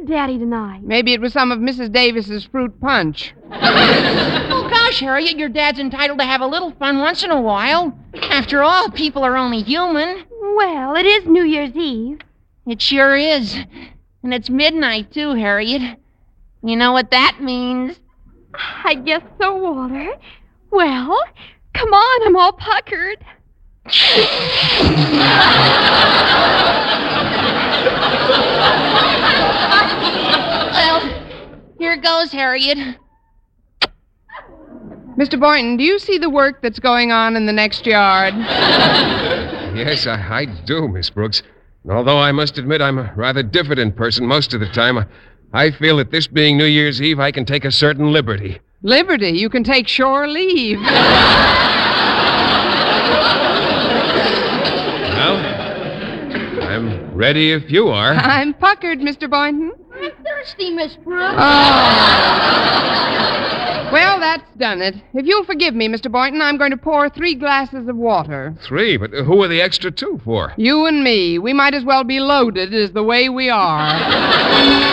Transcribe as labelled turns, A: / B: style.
A: with Daddy tonight?
B: Maybe it was some of Mrs. Davis's fruit punch.
C: Oh, gosh, Harriet, your dad's entitled to have a little fun once in a while. After all, people are only human.
A: Well, it is New Year's Eve.
C: It sure is. And it's midnight, too, Harriet. You know what that means.
A: I guess so, Walter. Well, come on, I'm all puckered.
C: Well, here goes, Harriet.
B: Mr. Boynton, do you see the work that's going on in the next yard?
D: Yes, I do, Miss Brooks. Although I must admit I'm a rather diffident person most of the time, I feel that this being New Year's Eve, I can take a certain liberty.
B: Liberty? You can take shore leave.
D: Well, I'm ready if you are.
B: I'm puckered, Mr. Boynton.
C: I'm thirsty, Miss Brooks.
B: Well, that's done it. If you'll forgive me, Mr. Boynton, I'm going to pour 3 glasses of water.
D: 3? But who are the extra 2 for?
B: You and me. We might as well be loaded as the way we are.